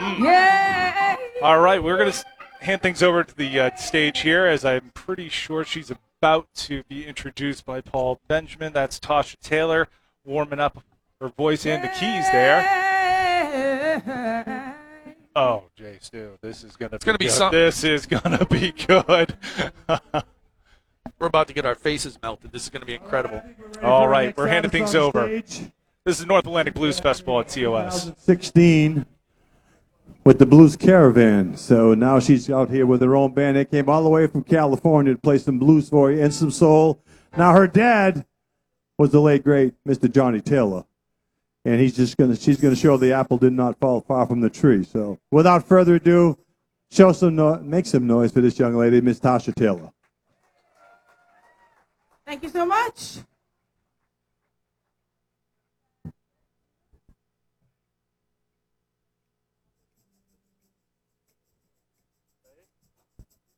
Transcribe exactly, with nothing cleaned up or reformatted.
Yeah. All right, we're going to hand things over to the uh, stage here, as I'm pretty sure she's about to be introduced by Paul Benjamin. That's Tasha Taylor warming up her voice and the keys there. Oh, Jay Stu, this is going to be, gonna be good. something. This is going to be good. We're about to get our faces melted. This is going to be incredible. All right, we're handing things over. This is North Atlantic Blues Festival at C O S. twenty sixteen with the Blues Caravan. So now she's out here with her own band. They came all the way from California to play some blues for you and some soul. Now her dad was the late great Mister Johnny Taylor, and he's just gonna she's gonna show the apple did not fall far from the tree. So without further ado, show some no- make some noise for this young lady, Miss Tasha Taylor. Thank you so much.